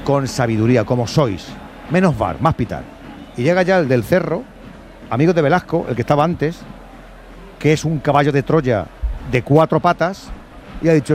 con sabiduría, como sois. Menos bar, más pitar. Y llega ya el del Cerro, amigo de Velasco, el que estaba antes, que es un caballo de Troya de 4 patas, y ha dicho: